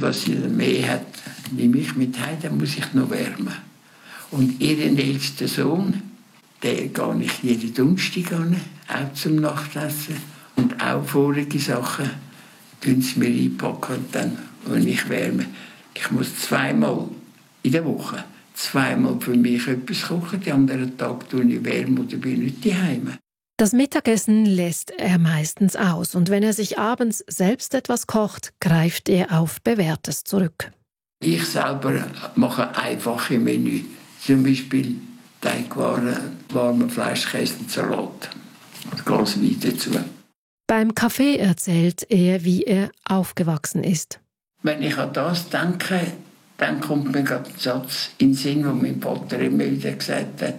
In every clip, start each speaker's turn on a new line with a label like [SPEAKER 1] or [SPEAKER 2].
[SPEAKER 1] was sie mehr hat, nehme ich mit heim, dann muss ich noch wärmen. Und ihren ältesten Sohn, den gehe ich jeden Donnerstag an, auch zum Nachtessen. Und auch vorige Sachen tun sie mir einpacken und dann, wenn ich wärme. Ich muss zweimal in der Woche, zweimal für mich etwas kochen, die anderen Tage tue ich wärme oder bin nicht daheim.
[SPEAKER 2] Das Mittagessen lässt er meistens aus und wenn er sich abends selbst etwas kocht, greift er auf Bewährtes zurück.
[SPEAKER 1] Ich selber mache einfache Menü, zum Beispiel Teigwaren, warmer Fleischkäse und Salat. Ein Glas Wein dazu.
[SPEAKER 2] Beim Kaffee erzählt er, wie er aufgewachsen ist.
[SPEAKER 1] Wenn ich an das denke, dann kommt mir gerade ein Satz in den Sinn, den mein Vater immer wieder gesagt hat.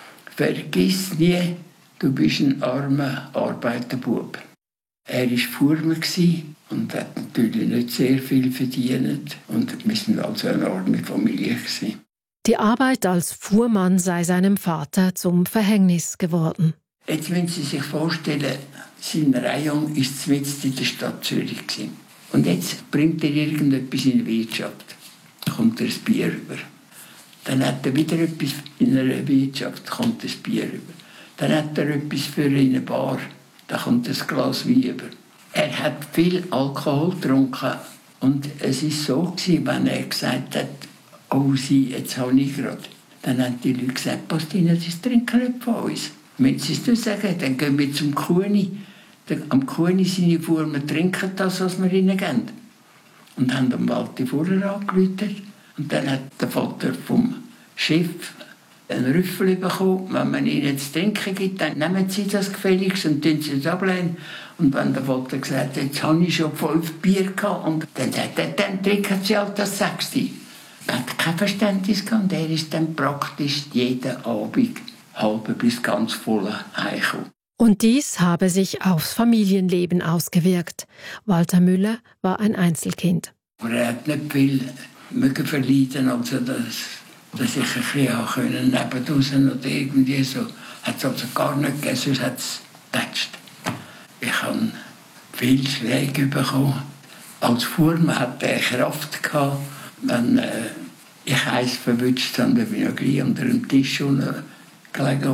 [SPEAKER 1] Vergiss nie, du bist ein armer Arbeiterbub. Er war Fuhrmann und hat natürlich nicht sehr viel verdient. Und wir waren also eine arme Familie.
[SPEAKER 2] Die Arbeit als Fuhrmann sei seinem Vater zum Verhängnis geworden.
[SPEAKER 1] Jetzt müssen Sie sich vorstellen, sein Rayon war mitten in der Stadt Zürich. Und jetzt bringt er irgendetwas in die Wirtschaft. Da kommt er ein Bier rüber. Dann hat er wieder etwas in einer Wirtschaft, da kommt ein Bier rüber. Dann hat er etwas für eine Bar, da kommt ein Glas Wein rüber. Er hat viel Alkohol getrunken. Und es war so, wenn er gesagt hat, oh, Sie, jetzt habe ich gerade. Dann haben die Leute gesagt, passt Ihnen, Sie trinken nicht von uns. Wenn Sie es nicht sagen, dann gehen wir zum Kuhni. Am Kuhni seine Fuhrmann trinken das, was wir ihnen geben. Und haben am Walti vorher angerufen. Und dann hat der Vater vom Chef einen Rüffel bekommen. Wenn man ihnen zu trinken gibt, dann nehmen sie das gefälligst und tun sie es ablehnen. Und wenn der Vater gesagt hat, jetzt habe ich schon 5 Bier gehabt, und dann sagt er, dann trinken sie halt das 6. Er hat kein Verständnis gehabt. Und er ist dann praktisch jeden Abend halb bis ganz voll heimgekommen.
[SPEAKER 2] Und dies habe sich aufs Familienleben ausgewirkt. Walter Müller war ein Einzelkind.
[SPEAKER 1] Aber er hat nicht viel verleiden, also dass ich ein bisschen nebendraussen oder irgendwie so. Hat es also gar nicht gegeben, sonst hat es getatscht. Ich habe viel Schläge bekommen. Als Fuhrmann hatte er Kraft gehabt. Wenn ich eins verwünscht habe, dann bin ich gleich unter dem Tisch gelegen.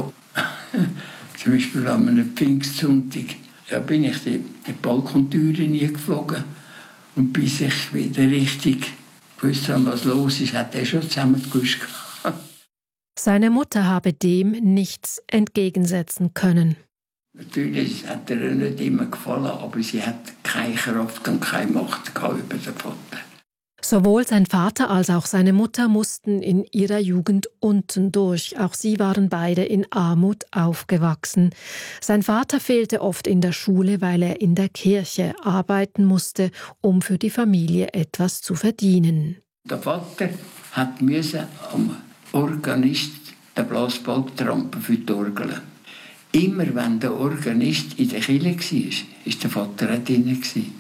[SPEAKER 1] Zum Beispiel an einem Pfingstsonntag bin ich die Balkontüre nie geflogen. Und bis ich wieder richtig gewusst habe, was los ist, hat er schon zusammengeküsst.
[SPEAKER 2] Seine Mutter habe dem nichts entgegensetzen können.
[SPEAKER 1] Natürlich hat er ihr nicht immer gefallen, aber sie hat keine Kraft und keine Macht über den Vater.
[SPEAKER 2] Sowohl sein Vater als auch seine Mutter mussten in ihrer Jugend unten durch. Auch sie waren beide in Armut aufgewachsen. Sein Vater fehlte oft in der Schule, weil er in der Kirche arbeiten musste, um für die Familie etwas zu verdienen.
[SPEAKER 1] Der Vater musste am Organist den Blasbalg trampen für die Orgel. Immer wenn der Organist in der Kirche war, war der Vater auch drin.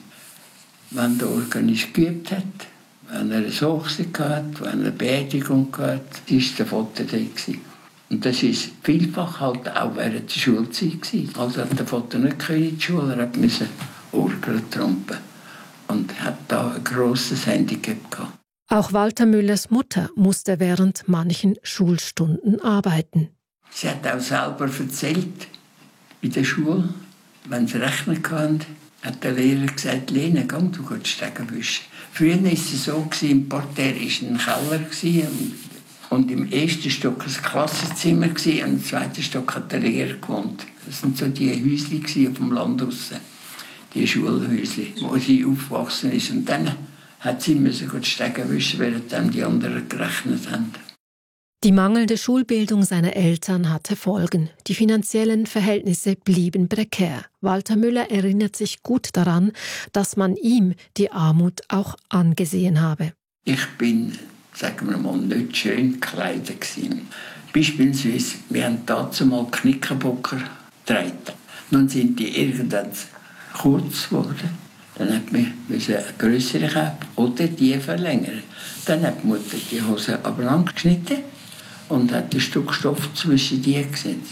[SPEAKER 1] Wenn der Organist geübt hat, wenn er eine Hochzeit hatte, wenn er eine Beerdigung hatte, war der Vater da. Und das war vielfach halt auch während der Schulzeit. Also hat der Vater nicht in die Schule, er musste Orgel trampen. Und hat da ein grosses Handicap gehabt.
[SPEAKER 2] Auch Walter Müllers Mutter musste während manchen Schulstunden arbeiten.
[SPEAKER 1] Sie hat auch selber erzählt, in der Schule, wenn sie rechnen hatten, hat der Lehrer gesagt, Lene, komm, du gehst Stegen wischen. Früher war es so, im Parterre war ein Keller und im ersten Stock war ein Klassenzimmer und im zweiten Stock hat der Lehrer gewohnt. Das waren so die Häuschen auf dem Land draussen, die Schulhäuschen, wo sie aufgewachsen ist. Und dann hat sie die Stegen wischen, während die anderen gerechnet haben.
[SPEAKER 2] Die mangelnde Schulbildung seiner Eltern hatte Folgen. Die finanziellen Verhältnisse blieben prekär. Walter Müller erinnert sich gut daran, dass man ihm die Armut auch angesehen habe.
[SPEAKER 1] Ich bin, sagen wir mal, nicht schön gekleidet. Beispielsweise, wir haben dazu mal Knickerbocker getragen. Nun sind die irgendwann kurz geworden. Dann hat man eine grössere kaufen oder die verlängern. Dann hat die Mutter die Hose aber lang geschnitten und hat ein Stück Stoff zwischen die gesetzt.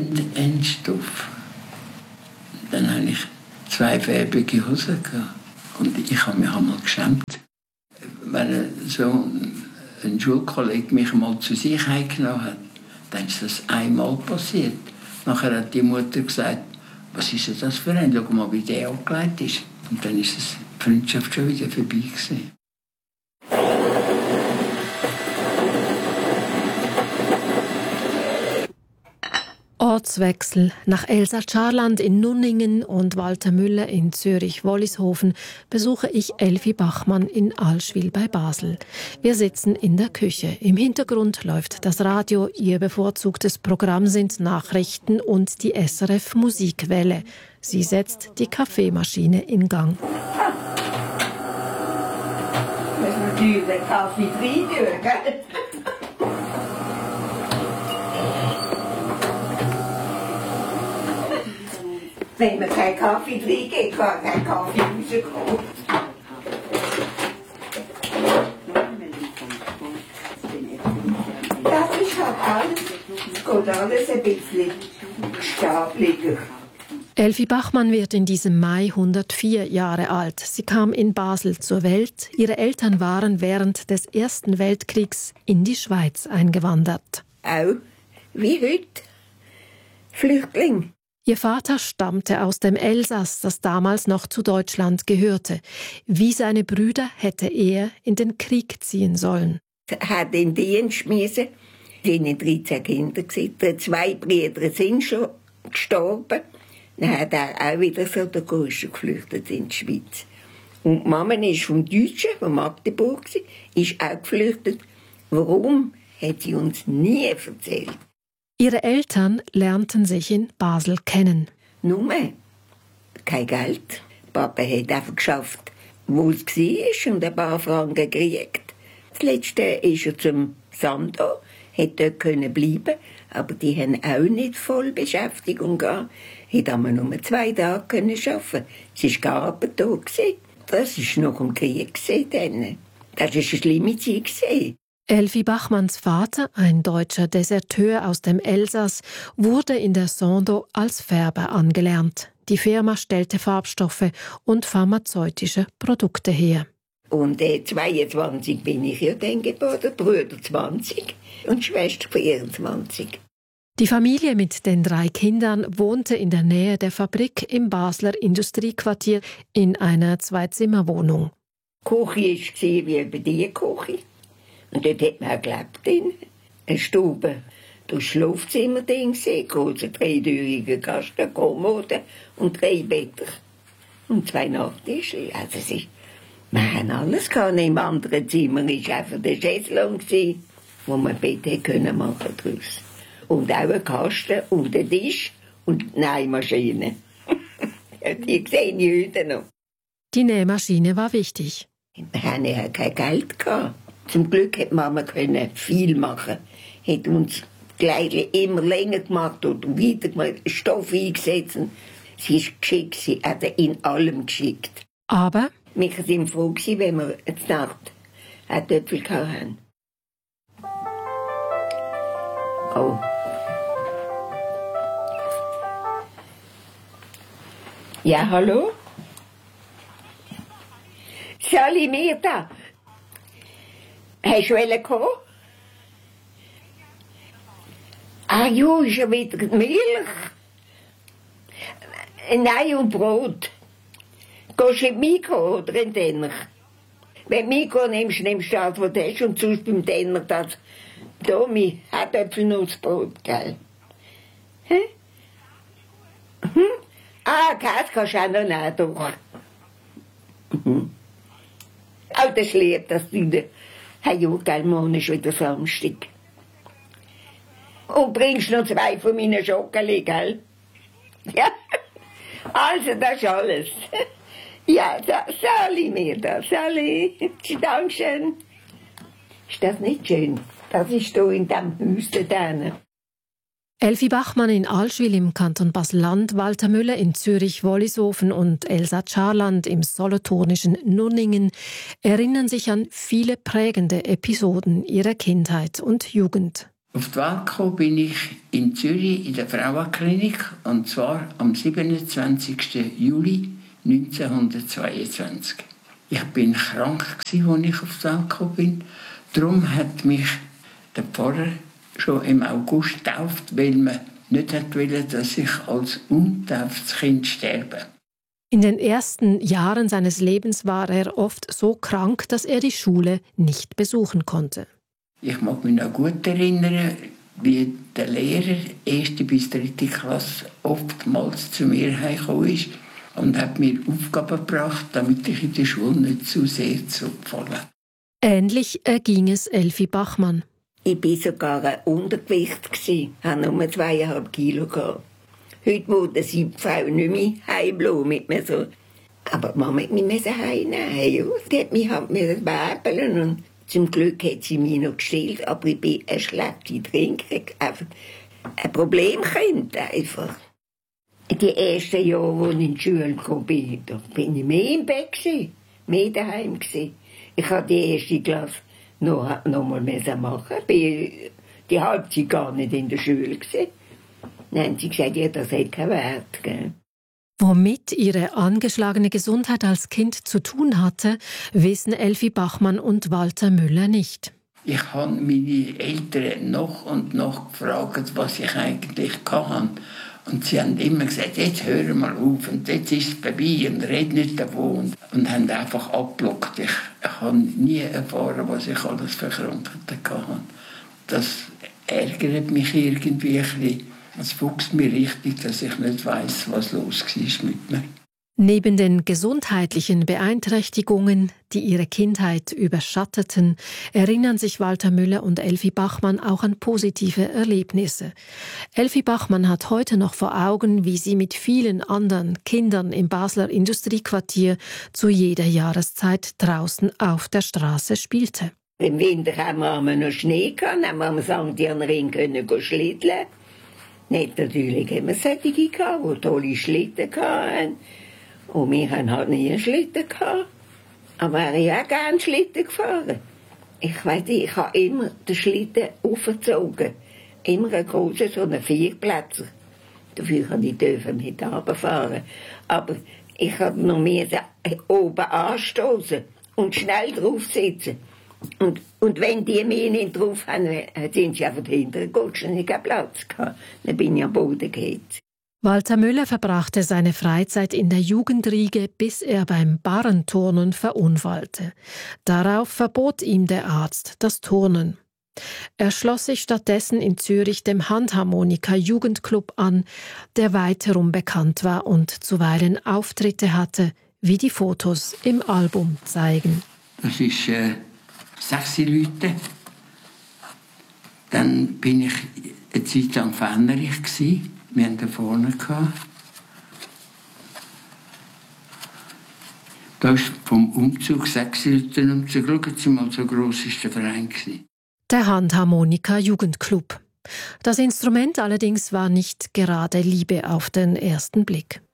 [SPEAKER 1] Irgendein Stoff. Dann hatte ich 2 farbige Hosen. Und ich habe mich einmal geschämt, wenn so ein Schulkollege mich mal zu sich heimgenommen hat. Dann ist das einmal passiert. Nachher hat die Mutter gesagt, was ist denn das für ein? Schau mal, wie der angelegt ist. Und dann ist die Freundschaft schon wieder vorbei gewesen.
[SPEAKER 2] Ortswechsel. Nach Elsa Scharland in Nunningen und Walter Müller in Zürich-Wollishofen besuche ich Elfi Bachmann in Allschwil bei Basel. Wir sitzen in der Küche. Im Hintergrund läuft das Radio. Ihr bevorzugtes Programm sind Nachrichten und die SRF Musikwelle. Sie setzt die Kaffeemaschine in Gang.
[SPEAKER 3] Das ist natürlich der Kaffee drin, gell? Wenn man keinen Kaffee trinkt, kann kein Kaffee rauskommen. Das ist halt alles, geht alles ein bisschen stabliger.
[SPEAKER 2] Elfi Bachmann wird in diesem Mai 104 Jahre alt. Sie kam in Basel zur Welt. Ihre Eltern waren während des Ersten Weltkriegs in die Schweiz eingewandert.
[SPEAKER 3] Auch wie heute Flüchtling.
[SPEAKER 2] Ihr Vater stammte aus dem Elsass, das damals noch zu Deutschland gehörte. Wie seine Brüder hätte er in den Krieg ziehen sollen.
[SPEAKER 3] Er hat in den Dienst müssen. Es waren 13 Kinder. 2 Brüder sind schon gestorben. Dann hat er auch wieder so der Groschen geflüchtet in die Schweiz. Und die Mama ist vom Deutschen, von Magdeburg, ist auch geflüchtet. Warum, hat sie uns nie erzählt.
[SPEAKER 2] Ihre Eltern lernten sich in Basel kennen.
[SPEAKER 3] Nur kein Geld. Papa hat einfach geschafft, wo es war und ein paar Franken gekriegt. Das Letzte ist er zum Sando, hätte dort bleiben können, aber die haben auch nicht voll Beschäftigung gehabt. Hätte aber nur 2 Tage arbeiten können. Es war Gabentag. Das war noch im Krieg. Das war eine schlimme Zeit.
[SPEAKER 2] Elfi Bachmanns Vater, ein deutscher Deserteur aus dem Elsass, wurde in der Sando als Färber angelernt. Die Firma stellte Farbstoffe und pharmazeutische Produkte her.
[SPEAKER 3] Und 22 bin ich ja dann geboren, Brüder 20 und Schwester 24.
[SPEAKER 2] Die Familie mit den 3 Kindern wohnte in der Nähe der Fabrik im Basler Industriequartier in einer 2-Zimmer-Wohnung.
[SPEAKER 3] Die Küche war wie bei dir Küche. Und dort hat man auch gelebt. Eine Stube, das Schlafzimmer, große 3-türige Kasten, Kommode und 3 Betten. Und 2 Nachttische. Also wir haben alles gehabt. Im anderen Zimmer war einfach der Chaiselong, wo man Bett machen konnte. Und auch ein Kasten und ein Tisch und eine Nähmaschine. Die sehen ich heute noch.
[SPEAKER 2] Die Nähmaschine war wichtig.
[SPEAKER 3] Wir hatten ja kein Geld gehabt. Zum Glück hat Mama viel machen. Hat uns die Kleider immer länger gemacht oder weiter gemacht, Stoff eingesetzt. Sie ist geschickt, sie hat in allem geschickt.
[SPEAKER 2] Aber
[SPEAKER 3] wir waren froh, wenn wir in der Nacht einen Töpfel hatten. Oh. Ja, hallo? Sally Mirta? Hast du kommen? Ah ja, schon wieder Milch. Nein, und Brot. Gehst du in die Mikro oder in den Denner? Wenn du Mikro nimmst, nimmst du das, was du hast, und sonst beim Denner das. Da, mein Hartöpfelnussbrot, gell? Hm? Hm? Ah, Käse kannst du auch noch nehmen, doch. Mhm. Oh, das ist lieb, dass du da... Hey, ja, gell, morgen ist wieder Samstag. Und bringst noch 2 von meinen Schokoli, gell? Ja, also, das ist alles. Ja, Sally mir das, Sally. Dankeschön. Ist das nicht schön? Das ist hier in diesem Haus da.
[SPEAKER 2] Elfi Bachmann in Allschwil im Kanton Basel-Land, Walter Müller in Zürich-Wollishofen und Elsa Scharland im solothurnischen Nunningen erinnern sich an viele prägende Episoden ihrer Kindheit und Jugend.
[SPEAKER 1] Auf die Welt gekommen bin ich in Zürich in der Frauenklinik, und zwar am 27. Juli 1922. Ich bin krank, als ich auf die Welt gekommen bin. Darum hat mich der Pfarrer schon im August getauft, weil man nicht wollte, dass ich als untauftes Kind sterbe.
[SPEAKER 2] In den ersten Jahren seines Lebens war er oft so krank, dass er die Schule nicht besuchen konnte.
[SPEAKER 1] Ich mag mich noch gut erinnern, wie der Lehrer 1. bis 3. Klasse oftmals zu mir heimgekommen ist und hat mir Aufgaben gebracht, damit ich in der Schule nicht zu sehr zurückfalle.
[SPEAKER 2] Ähnlich erging es Elfi Bachmann.
[SPEAKER 3] Ich war sogar ein Untergewicht, ich hatte nur 2,5 Kilo. Heute wollte die Frau nicht mehr heimbleiben mit mir so. Aber die Mama musste mich heimnehmen. Ja. Die hat mich halt webeln und zum Glück hat sie mich noch gestillt, aber ich bin eine schlechte Trinkerin. Einfach ein Problemkind einfach. Die ersten Jahre, als ich in die Schule kam, da bin ich mehr im Bett, mehr daheim. Ich habe die erste Klasse noch mal machen. Ich war die Halbzeit gar nicht in der Schule. Dann haben sie gesagt, ja, das hat keinen Wert. Gell?
[SPEAKER 2] Womit ihre angeschlagene Gesundheit als Kind zu tun hatte, wissen Elfi Bachmann und Walter Müller nicht.
[SPEAKER 1] Ich habe meine Eltern noch und noch gefragt, was ich eigentlich hatte. Und sie haben immer gesagt, jetzt hör mal auf und jetzt ist es vorbei und red nicht davon. Und haben einfach abgeblockt. Ich habe nie erfahren, was ich alles für Krankheiten hatte. Das ärgert mich irgendwie ein bisschen. Es fuchst mir richtig, dass ich nicht weiss, was los war mit mir.
[SPEAKER 2] Neben den gesundheitlichen Beeinträchtigungen, die ihre Kindheit überschatteten, erinnern sich Walter Müller und Elfi Bachmann auch an positive Erlebnisse. Elfi Bachmann hat heute noch vor Augen, wie sie mit vielen anderen Kindern im Basler Industriequartier zu jeder Jahreszeit draußen auf der Straße spielte.
[SPEAKER 3] Im Winter haben wir noch Schnee gehabt, haben wir am St. Jan-Ring schlitteln. Nicht natürlich haben wir solche gehabt, die tolle Schlitten hatten. Und wir hatten halt nie einen Schlitten gehabt. Aber ich auch gerne Schlitten gefahren. Ich weiss nicht, ich habe immer den Schlitten aufgezogen. Immer einen grossen, so einen Vierplätzer. Dafür durfte ich mit runterfahren. Aber ich musste noch mehr oben anstoßen und schnell drauf sitzen. Und wenn die mich nicht drauf haben, sind sie einfach hintergeguckt und ich hatte Platz gehabt. Dann bin ich am Boden gegangen.
[SPEAKER 2] Walter Müller verbrachte seine Freizeit in der Jugendriege, bis er beim Barrenturnen verunfallte. Darauf verbot ihm der Arzt das Turnen. Er schloss sich stattdessen in Zürich dem Handharmonika-Jugendclub an, der weiterum bekannt war und zuweilen Auftritte hatte, wie die Fotos im Album zeigen.
[SPEAKER 1] Das ist 6 Leute. Dann bin ich eine Zeit lang Fennerich gsi. Wir hatten da vorne. Da ist vom Umzug 6 Leute Umzug. Schauen Sie mal, so gross war der Verein.
[SPEAKER 2] Der Handharmonika-Jugendclub. Das Instrument allerdings war nicht gerade Liebe auf den ersten Blick.